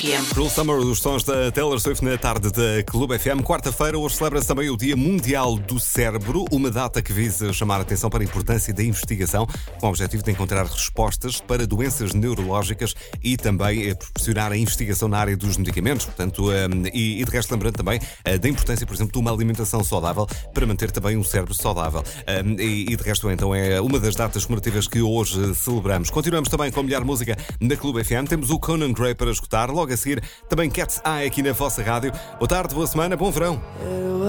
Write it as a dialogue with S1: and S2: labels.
S1: FM.
S2: Cruel Summer, os sons da Taylor Swift na tarde da Clube FM. Quarta-feira, hoje celebra-se também o Dia Mundial do Cérebro, uma data que visa chamar a atenção para a importância da investigação, com o objetivo de encontrar respostas para doenças neurológicas e também proporcionar a investigação na área dos medicamentos. Portanto, e de resto, lembrando também da importância, por exemplo, de uma alimentação saudável para manter também um cérebro saudável. E de resto, então, é uma das datas comemorativas que hoje celebramos. Continuamos também com a melhor música na Clube FM. Temos o Conan Gray para escutar. Logo a seguir, também Cat's Eye aqui na vossa rádio. Boa tarde, boa semana, bom verão.